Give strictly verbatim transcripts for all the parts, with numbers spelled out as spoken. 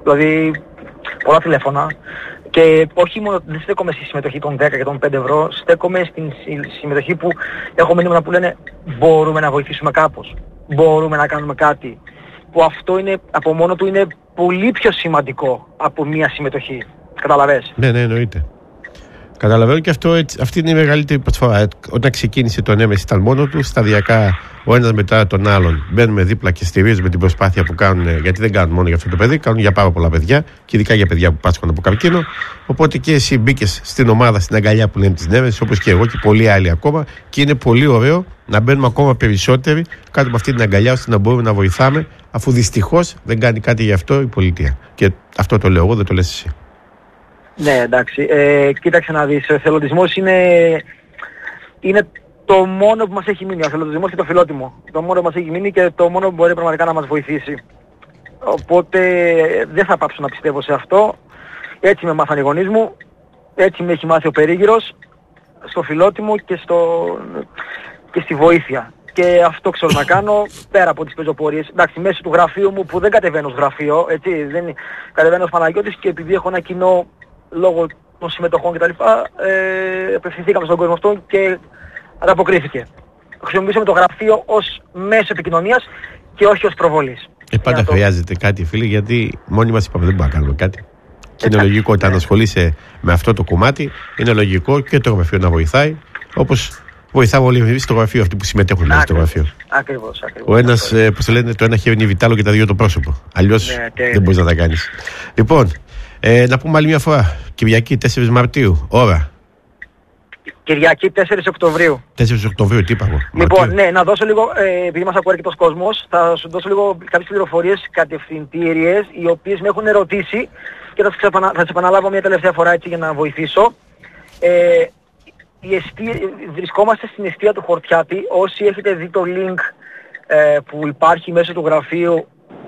Δηλαδή, πολλά τηλέφωνα. Και όχι μόνο, δεν στέκομαι στη συμμετοχή των δέκα και των πέντε ευρώ, στέκομαι στην συμμετοχή που έχω μηνύματα που λένε μπορούμε να βοηθήσουμε κάπως, μπορούμε να κάνουμε κάτι. Που αυτό είναι, από μόνο του είναι πολύ πιο σημαντικό από μια συμμετοχή. Καταλαβες? Ναι, ναι, εννοείται. Καταλαβαίνω και αυτό, αυτή είναι η μεγαλύτερη προσφορά. Όταν ξεκίνησε το Νέμεση ήταν μόνο του, σταδιακά ο ένας μετά τον άλλον μπαίνουμε δίπλα και στηρίζουμε την προσπάθεια που κάνουν, γιατί δεν κάνουν μόνο για αυτό το παιδί, κάνουν για πάρα πολλά παιδιά και ειδικά για παιδιά που πάσχουν από καρκίνο. Οπότε και εσύ μπήκες στην ομάδα, στην αγκαλιά που λένε της Νέμεσης, όπως και εγώ και πολλοί άλλοι ακόμα, και είναι πολύ ωραίο να μπαίνουμε ακόμα περισσότεροι κάτω από αυτή την αγκαλιά ώστε να μπορούμε να βοηθάμε, αφού δυστυχώς δεν κάνει κάτι γι' αυτό η πολιτεία. Και αυτό το λέω εγώ, δεν το λες εσύ. Ναι, εντάξει. Ε, κοίταξε να δεις, ο εθελοντισμός είναι, είναι το μόνο που μας έχει μείνει. Ο εθελοντισμός και το φιλότιμο. Το μόνο που μας έχει μείνει και το μόνο που μπορεί πραγματικά να μας βοηθήσει. Οπότε δεν θα πάψω να πιστεύω σε αυτό. Έτσι με μάθανε οι γονείς μου, έτσι με έχει μάθει ο περίγυρος, στο φιλότιμο και, στο, και στη βοήθεια. Και αυτό ξέρω να κάνω πέρα από τις πεζοπορίες. Εντάξει, μέσω του γραφείου μου που δεν κατεβαίνω ως γραφείο, έτσι, δεν κατεβαίνω ως Παναγιώτης και επειδή έχω ένα κοινό λόγω των συμμετοχών κτλ. Ε, απευθυνθήκαμε στον κόσμο αυτό και ανταποκρίθηκε. Χρησιμοποιήσαμε το γραφείο ως μέσο επικοινωνίας και όχι ως προβολής. Ε, πάντα το... χρειάζεται κάτι, φίλοι, γιατί μόνοι μας είπαμε δεν μπορούμε να κάνουμε κάτι. Και είναι λογικό όταν ασχολείσαι με αυτό το κομμάτι, είναι λογικό και το γραφείο να βοηθάει, όπως βοηθάμε όλοι εμείς στο γραφείο, αυτοί που συμμετέχουν μέσα στο γραφείο. Ακριβώς, ακριβώς. Ο ένας, ε, πώς λένε, το ένα χέρι είναι βιτάλο και τα δύο το πρόσωπο. Αλλιώς ναι, okay, δεν μπορείς να τα κάνεις. Λοιπόν, ε, να πούμε άλλη μια φορά. Κυριακή τέσσερις Μαρτίου, ώρα. Κυριακή τέσσερις Οκτωβρίου. τέσσερις Οκτωβρίου, τι είπα εγώ. Λοιπόν, Μαρτίου. Ναι, να δώσω λίγο, ε, επειδή μας ακούει αρκετός κόσμος, θα σου δώσω λίγο κάποιες πληροφορίες κατευθυντήριες, οι οποίες με έχουν ερωτήσει και θα τις επανα, επαναλάβω μια τελευταία φορά έτσι για να βοηθήσω. Ε, η εστία, βρισκόμαστε στην εστία του Χορτιάτη. Όσοι έχετε δει το link ε, που υπάρχει μέσω του γραφείου,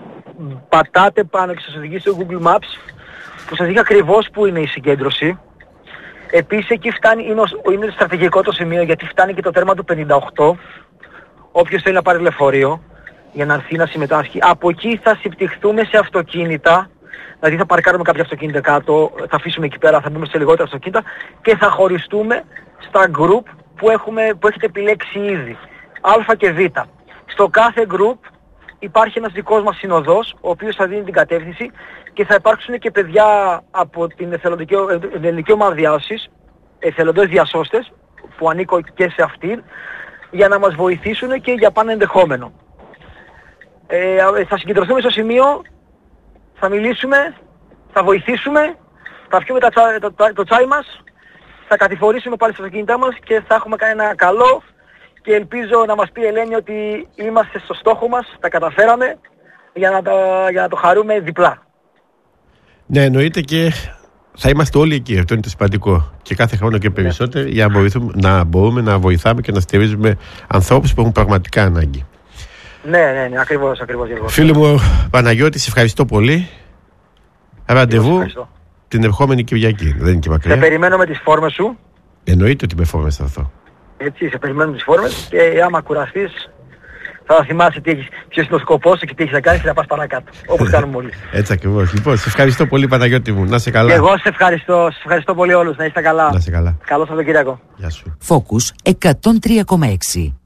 πατάτε πάνω και σας οδηγεί στο Google Maps, που σας δείχνει ακριβώς που είναι η συγκέντρωση. Επίσης εκεί φτάνει, είναι, είναι στρατηγικό το σημείο γιατί φτάνει και το τέρμα του πενήντα οκτώ. Όποιος θέλει να πάρει λεωφορείο για να έρθει να συμμετάσχει. Από εκεί θα συμπτυχθούμε σε αυτοκίνητα, δηλαδή θα παρκάρουμε κάποια αυτοκίνητα κάτω, θα αφήσουμε εκεί πέρα, θα μπούμε σε λιγότερα αυτοκίνητα και θα χωριστούμε στα group που, έχουμε, που έχετε επιλέξει ήδη. Α και Β. Στο κάθε group υπάρχει ένας δικός μας συνοδός, ο οποίος θα δίνει την κατεύθυνση και θα υπάρξουν και παιδιά από την εθελοντική, εθελοντική ομάδα διάσωσης, εθελοντές διασώστες, που ανήκω και σε αυτήν, για να μας βοηθήσουν και για πάνω ενδεχόμενο. Ε, θα συγκεντρωθούμε στο σημείο, θα μιλήσουμε, θα βοηθήσουμε, θα πιούμε τα τσα, το, το, το τσάι μας, θα κατηφορήσουμε πάλι στα αυτοκίνητά μας και θα έχουμε κάνει ένα καλό και ελπίζω να μας πει η Ελένη ότι είμαστε στο στόχο μας, τα καταφέραμε για να, τα, για να το χαρούμε διπλά. Ναι, εννοείται και θα είμαστε όλοι εκεί, αυτό είναι το σημαντικό. Και κάθε χρόνο και περισσότερο, ναι, για να, να μπορούμε να βοηθάμε και να στηρίζουμε ανθρώπους που έχουν πραγματικά ανάγκη. Ναι, ναι, ναι, ακριβώς, ακριβώς. Φίλοι μου, Παναγιώτη, σε ευχαριστώ πολύ. Ραντεβού την ερχόμενη Κυριακή, δεν είναι και μακριά. Σε περιμένω με τις φόρμες σου. Εννοείται ότι με φόρμες θα έρθω. Έτσι, σε περιμένω τις φόρμες και άμα κουραστείς θα θυμάσαι τι έχεις, ποιος είναι ο σκοπός σου και τι έχεις να κάνεις και να πας παρακάτω, όπως κάνουμε όλοι. Έτσι ακριβώς. Λοιπόν, σε ευχαριστώ πολύ Παναγιώτη μου, να είσαι καλά. Και εγώ σε ευχαριστώ, σε ευχαριστώ πολύ όλους, να είστε καλά. Να είσαι καλά. Καλό Σαββατοκύριακο. Γεια σου. Focus εκατόν τρία κόμμα έξι.